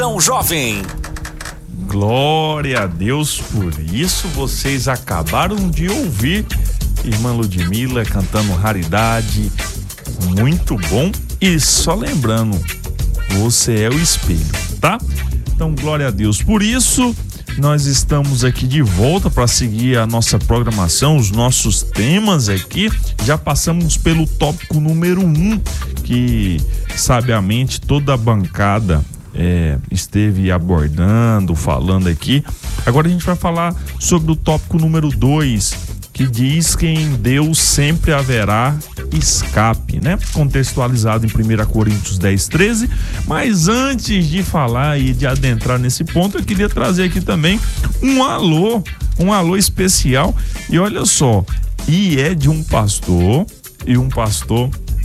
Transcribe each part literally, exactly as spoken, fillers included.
Tão jovem. Glória a Deus por isso. Vocês acabaram de ouvir irmã Ludmila cantando Raridade. Muito bom. E só lembrando, você é o espelho, tá? Então, glória a Deus por isso. Nós estamos aqui de volta para seguir a nossa programação, os nossos temas aqui. Já passamos pelo tópico número um, que sabiamente toda a bancada é, esteve abordando, falando aqui. Agora a gente vai falar sobre o tópico número dois, que diz que em Deus sempre haverá escape, né? Contextualizado em primeira Coríntios dez, treze. Mas antes de falar e de adentrar nesse ponto, eu queria trazer aqui também um alô, um alô especial. E olha só, e é de um pastor, e um pastor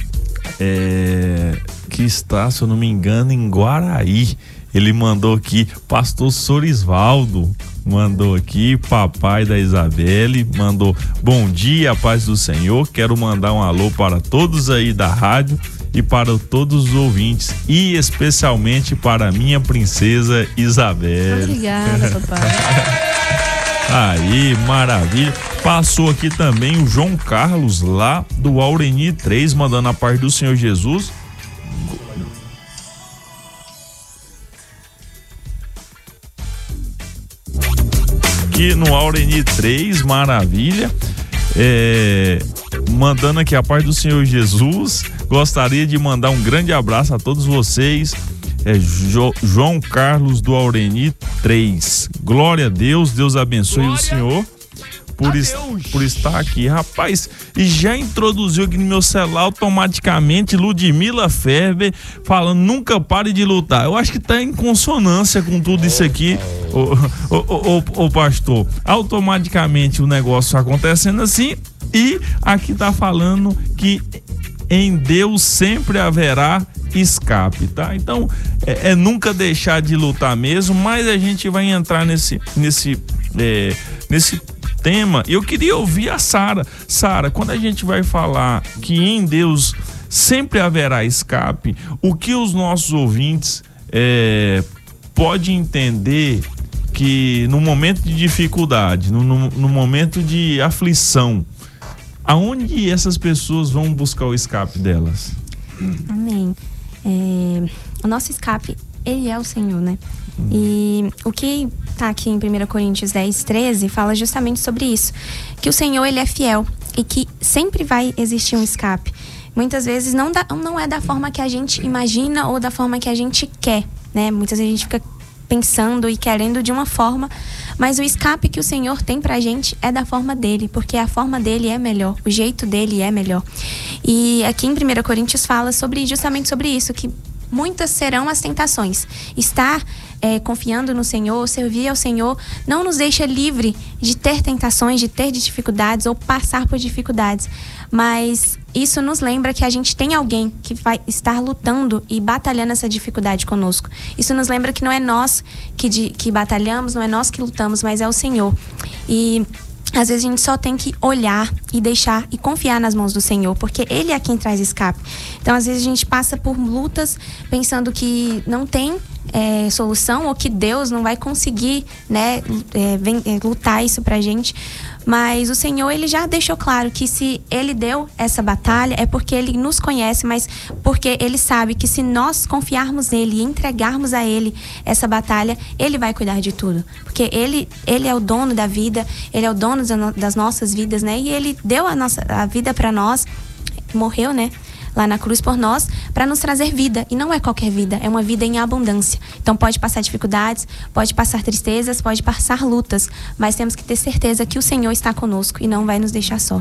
é, que está, se eu não me engano, em Guaraí. Ele mandou aqui, pastor Sorisvaldo, mandou aqui, papai da Isabelle, mandou bom dia, paz do Senhor. Quero mandar um alô para todos aí da rádio e para todos os ouvintes, e especialmente para a minha princesa Isabelle. Obrigada, papai. Aí, maravilha. Passou aqui também o João Carlos, lá do Aureni três, mandando a paz do Senhor Jesus. Aqui no Aureni três, maravilha. É, mandando aqui a paz do Senhor Jesus. Gostaria de mandar um grande abraço a todos vocês. É jo, João Carlos do Aureni três. Glória a Deus, Deus abençoe Glória o Senhor por, est, por estar aqui. Rapaz, e já introduziu aqui no meu celular automaticamente Ludmila Ferber falando nunca pare de lutar. Eu acho que tá em consonância com tudo isso aqui, ô, ô, ô, ô, ô pastor. Automaticamente o negócio acontecendo assim, e aqui tá falando que em Deus sempre haverá escape, tá? Então é, é nunca deixar de lutar mesmo, mas a gente vai entrar nesse nesse é, nesse tema. Eu queria ouvir a Sara. Sara, quando a gente vai falar que em Deus sempre haverá escape, o que os nossos ouvintes é, podem entender que no momento de dificuldade, no, no, no momento de aflição, aonde essas pessoas vão buscar o escape delas? Amém. É, o nosso escape, ele é o Senhor, né? Hum. E o que tá aqui em primeira Coríntios dez, treze fala justamente sobre isso, que o Senhor, ele é fiel e que sempre vai existir um escape. Muitas vezes não, dá, não é da forma que a gente imagina ou da forma que a gente quer, né? Muitas vezes a gente fica pensando e querendo de uma forma, mas o escape que o Senhor tem pra gente é da forma dele, porque a forma dele é melhor, o jeito dele é melhor. E aqui em primeira Coríntios fala sobre, justamente sobre isso, que muitas serão as tentações. Estar é, confiando no Senhor, servir ao Senhor, não nos deixa livre de ter tentações, de ter dificuldades ou passar por dificuldades. Mas isso nos lembra que a gente tem alguém que vai estar lutando e batalhando essa dificuldade conosco. Isso nos lembra que não é nós que, de, que batalhamos, não é nós que lutamos, mas é o Senhor. E às vezes a gente só tem que olhar e deixar e confiar nas mãos do Senhor, porque Ele é quem traz escape. Então, às vezes a gente passa por lutas pensando que não tem é, solução ou que Deus não vai conseguir, né, é, vem, é, lutar isso pra gente. Mas o Senhor, Ele já deixou claro que se Ele deu essa batalha é porque Ele nos conhece, mas porque Ele sabe que se nós confiarmos nele e entregarmos a Ele essa batalha, Ele vai cuidar de tudo. Porque Ele, ele é o dono da vida, Ele é o dono das nossas vidas, né? E Ele deu a, nossa, a vida para nós, morreu, né? Lá na cruz por nós, para nos trazer vida. E não é qualquer vida, é uma vida em abundância. Então pode passar dificuldades, pode passar tristezas, pode passar lutas, mas temos que ter certeza que o Senhor está conosco e não vai nos deixar só.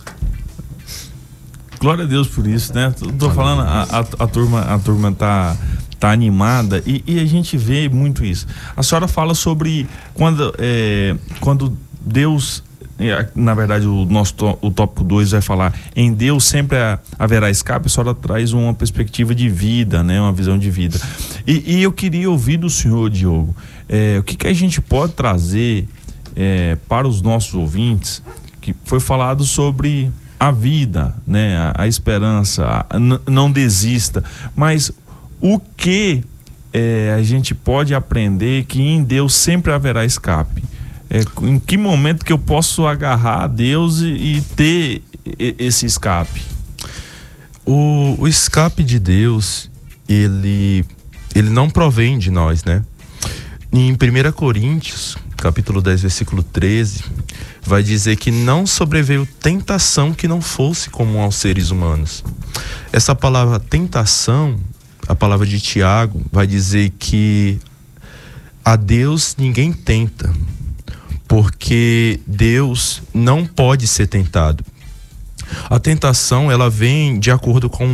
Glória a Deus por isso, né? Tô, tô falando, a, a, a turma, a turma tá, tá animada e, e a gente vê muito isso. A senhora fala sobre quando, é, quando Deus... Na verdade, o nosso o tópico dois vai falar em Deus sempre haverá escape. A senhora traz uma perspectiva de vida, né? Uma visão de vida. E, e eu queria ouvir do senhor, Diogo, é, o que, que a gente pode trazer é, para os nossos ouvintes, que foi falado sobre a vida, né? A, a esperança, a, n- não desista. Mas o que é, a gente pode aprender que em Deus sempre haverá escape? É, em que momento que eu posso agarrar a Deus e, e ter esse escape? O, o escape de Deus, ele, ele não provém de nós, né? Em primeira Coríntios, capítulo dez, versículo treze, vai dizer que não sobreveio tentação que não fosse comum aos seres humanos. Essa palavra tentação, a palavra de Tiago, vai dizer que a Deus ninguém tenta, porque Deus não pode ser tentado. A tentação, ela vem de acordo com